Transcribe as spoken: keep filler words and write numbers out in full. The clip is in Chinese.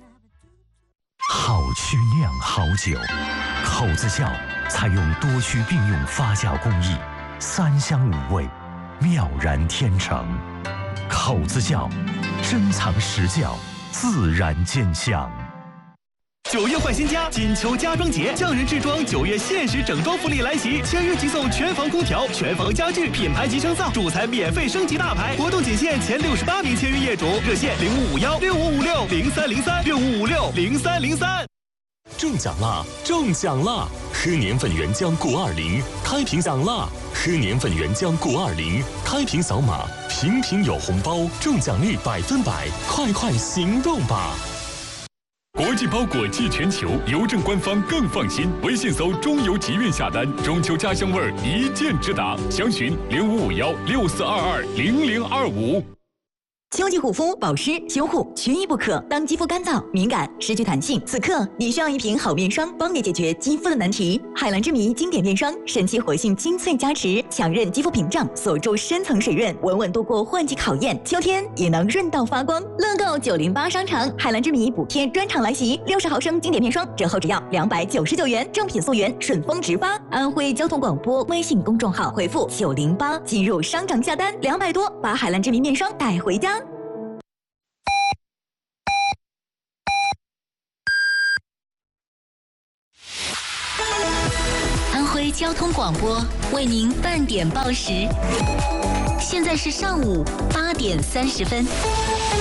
好曲酿好酒，口子窖采用多区并用发酵工艺，三香五味，妙然天成。口子窖，珍藏实窖，自然见香。 九月换新家，金秋家装节，匠人制装九月限时整装福利来袭，签约即送全房空调、全房家具、品牌级升噪，主材免费升级大牌。活动仅限前六十八名签约业主，热线零五五幺六五五六零三零三六五五六零三零三。 中奖啦！中奖啦！喝年份原浆固二零，开瓶奖啦！喝年份原浆固二零，开瓶扫码，瓶瓶有红包，中奖率百分百，快快行动吧！ 国际包裹寄全球，邮政官方更放心。微信搜“中邮集运”下单，中秋家乡味儿一键直达。详询零五五幺六四二二零零二五。 秋季护肤、保湿、修护缺一不可。当肌肤干燥、敏感、失去弹性，此刻你需要一瓶好面霜，帮你解决肌肤的难题。海蓝之谜经典面霜，神奇活性精粹加持，强韧肌肤屏障，锁住深层水润，稳稳度过换季考验。秋天也能润到发光。乐购九零八商场海蓝之谜补贴专场来袭，六十毫升经典面霜折后只要两百九十九元，正品溯源，顺丰直发。安徽交通广播微信公众号回复九零八进入商场下单，两百多把海蓝之谜面霜带回家。 安徽交通广播为您半点报时，现在是上午八点三十分。